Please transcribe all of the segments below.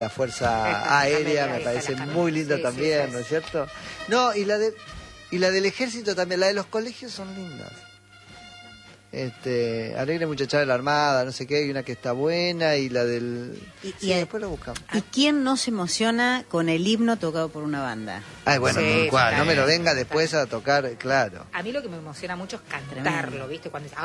la Fuerza Aérea me parece muy linda también, ¿no es cierto? No, y la del Ejército también, la de los colegios son lindas. Alegre Muchachada de la Armada, no sé qué, hay una que está buena, y la del... después lo buscamos. ¿Y quién no se emociona con el himno tocado por una banda? Ay, bueno, no me lo venga después a tocar, claro. A mí lo que me emociona mucho es cantarlo, Tremendo. ¿viste? Cuando dice,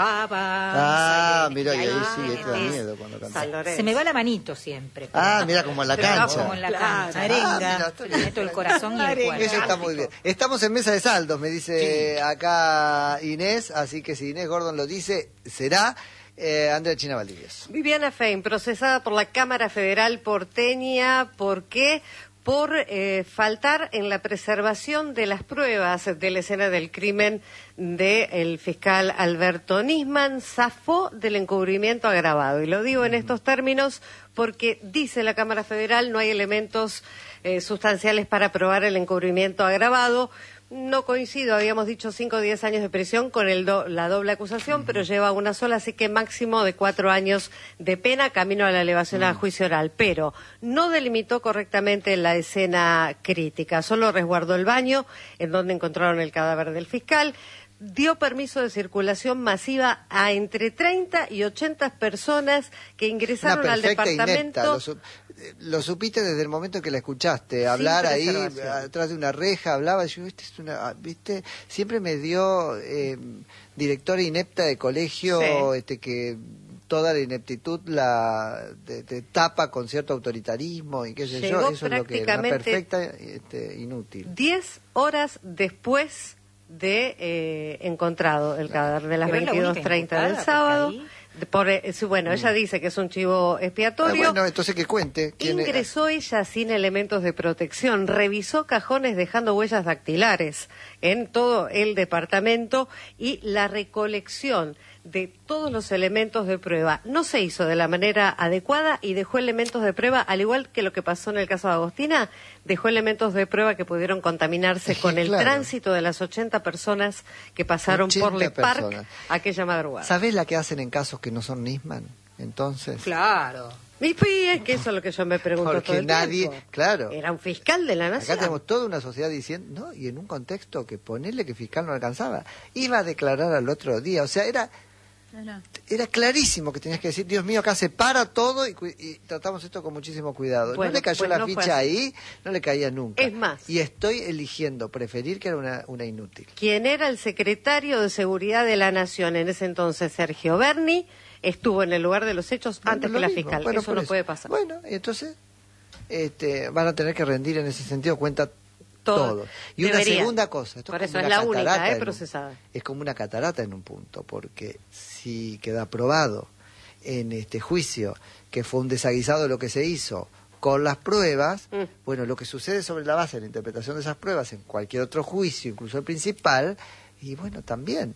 Mira, y ahí sí, esto da miedo cuando canta. se me va la manito siempre. Mira, como en la cancha. Como en la cancha. Arenga. Le meto el corazón y el cuerpo. Eso está muy bien. Estamos en mesa de saldos, me dice acá Inés, así que si Inés Gordon lo dice, será Andrea China Valdivieso. Viviana Fein, procesada por la Cámara Federal porteña, ¿por qué? Por faltar en la preservación de las pruebas de la escena del crimen del fiscal Alberto Nisman, zafó del encubrimiento agravado. Y lo digo en estos términos porque, dice la Cámara Federal, no hay elementos sustanciales para probar el encubrimiento agravado. No coincido, habíamos dicho 5 o 10 años de prisión con la doble acusación, pero lleva una sola, así que máximo de 4 años de pena, camino a la elevación a juicio oral. Pero no delimitó correctamente la escena crítica, solo resguardó el baño en donde encontraron el cadáver del fiscal. Dio permiso de circulación masiva a entre 30 y 80 personas que ingresaron al departamento. Lo supiste desde el momento que la escuchaste hablar ahí, atrás de una reja, hablaba, yo, ¿viste? Siempre me dio directora inepta de colegio, que toda la ineptitud te tapa con cierto autoritarismo y qué sé yo, eso es lo que era perfecta, inútil. 10 horas después de encontrado el cadáver de las 22:30 del sábado. Ella dice que es un chivo expiatorio. Bueno, entonces que cuente. Ingresó ella sin elementos de protección, revisó cajones dejando huellas dactilares en todo el departamento y la recolección de todos los elementos de prueba no se hizo de la manera adecuada y dejó elementos de prueba, al igual que lo que pasó en el caso de Agostina, dejó elementos de prueba que pudieron contaminarse con el tránsito de las 80 personas que pasaron por Le Parc aquella madrugada. ¿Sabés la que hacen en casos que no son Nisman? Entonces... Claro. Y es que eso es lo que yo me pregunto porque todo el nadie, tiempo. claro. Era un fiscal de la nación. Acá tenemos toda una sociedad diciendo, no, y en un contexto que ponerle que fiscal no alcanzaba, iba a declarar al otro día, o sea, era clarísimo que tenías que decir, Dios mío, acá se para todo y tratamos esto con muchísimo cuidado. Bueno, no le cayó la ficha ahí, no le caía nunca. Es más. Y estoy eligiendo preferir que era una inútil. Quien era el secretario de Seguridad de la Nación en ese entonces, Sergio Berni, estuvo en el lugar de los hechos antes que la fiscal. Bueno, eso no puede pasar. Bueno, entonces van a tener que rendir en ese sentido cuenta todo. Y Deberían. Una segunda cosa. Esto por es eso es la única procesada. Es como una catarata en un punto, porque si queda probado en este juicio que fue un desaguisado lo que se hizo con las pruebas, bueno, lo que sucede sobre la base de la interpretación de esas pruebas en cualquier otro juicio, incluso el principal, y bueno, también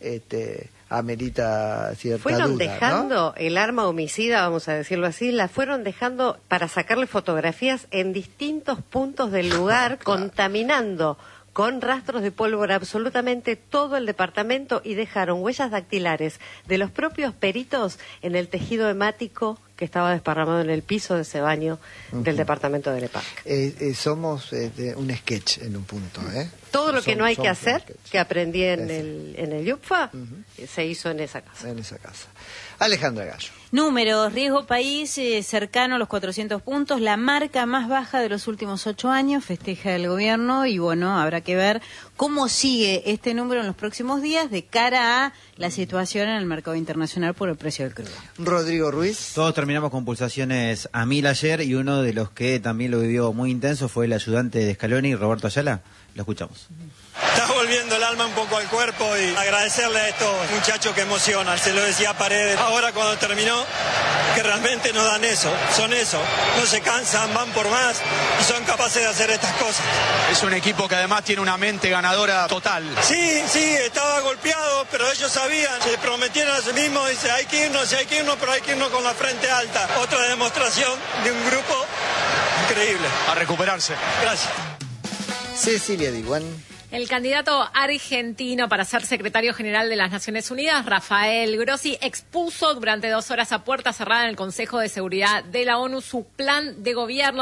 amerita cierta fueron duda, dejando, ¿no? el arma homicida, vamos a decirlo así, la fueron dejando para sacarle fotografías en distintos puntos del lugar, contaminando con rastros de pólvora absolutamente todo el departamento y dejaron huellas dactilares de los propios peritos en el tejido hemático que estaba desparramado en el piso de ese baño del departamento de Le Parc. Somos un sketch en un punto, Todo lo que no hay que hacer, que aprendí en el YUPFA, se hizo en esa casa. En esa casa. Alejandra Gallo. Números, riesgo país cercano a los 400 puntos, la marca más baja de los últimos 8 años, festeja el gobierno y bueno, habrá que ver cómo sigue este número en los próximos días de cara a la situación en el mercado internacional por el precio del crudo. Rodrigo Ruiz. Todos terminamos con pulsaciones a 1000 ayer y uno de los que también lo vivió muy intenso fue el ayudante de Scaloni, Roberto Ayala. Lo escuchamos. Está volviendo el alma un poco al cuerpo y agradecerle a estos muchachos que emocionan. Se lo decía a Paredes ahora cuando terminó, que realmente no dan eso, son eso. No se cansan, van por más y son capaces de hacer estas cosas. Es un equipo que además tiene una mente ganadora total. Sí, estaba golpeado, pero ellos sabían, se prometieron a sí mismos, dice, hay que irnos, pero hay que irnos con la frente alta. Otra demostración de un grupo increíble. A recuperarse. Gracias. Cecilia Diwan. El candidato argentino para ser secretario general de las Naciones Unidas, Rafael Grossi, expuso durante 2 horas a puerta cerrada en el Consejo de Seguridad de la ONU su plan de gobierno.